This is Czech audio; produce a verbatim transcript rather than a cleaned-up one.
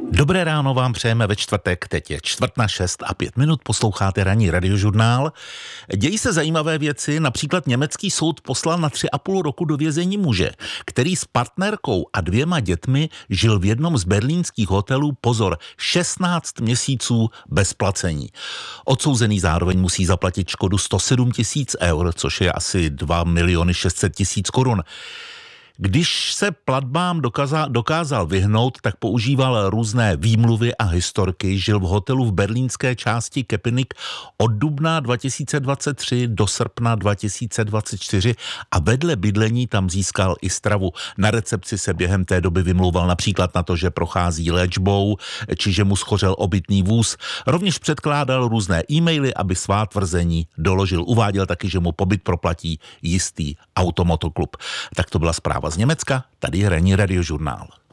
Dobré ráno vám přejeme ve čtvrtek, teď je čtvrt na šest a pět minut, posloucháte ranní radiožurnál. Dějí se zajímavé věci, například německý soud poslal na tři a půl roku do vězení muže, který s partnerkou a dvěma dětmi žil v jednom z berlínských hotelů, pozor, šestnáct měsíců bez placení. Odsouzený zároveň musí zaplatit škodu sto sedm tisíc eur, což je asi dva miliony šest set tisíc korun. Když se platbám dokázal, dokázal vyhnout, tak používal různé výmluvy a historky. Žil v hotelu v berlínské části Köpenick od dubna dva tisíce dvacet tři do srpna dva tisíce dvacet čtyři a vedle bydlení tam získal i stravu. Na recepci se během té doby vymlouval například na to, že prochází léčbou, či že mu schořel obytný vůz. Rovněž předkládal různé e-maily, aby svá tvrzení doložil. Uváděl taky, že mu pobyt proplatí jistý automotoklub. Tak to byla zpráva z Německa, tady je ranní radiožurnál.